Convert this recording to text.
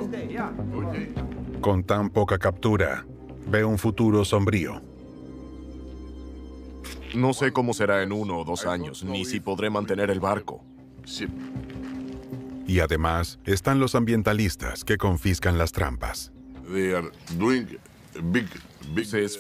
Con tan poca captura, ve un futuro sombrío. No sé cómo será en 1 o 2 años, ni si podré mantener el barco. Y además, están los ambientalistas que confiscan las trampas. Se